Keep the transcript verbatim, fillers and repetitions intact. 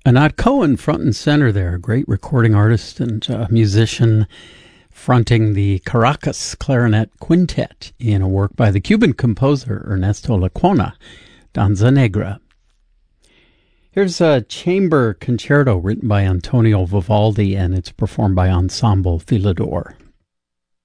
Anat Cohen front and center there, a great recording artist and uh, musician fronting the Caracas Clarinet Quintet in a work by the Cuban composer Ernesto Lecuona, Danza Negra. Here's a chamber concerto written by Antonio Vivaldi, and it's performed by Ensemble Filador.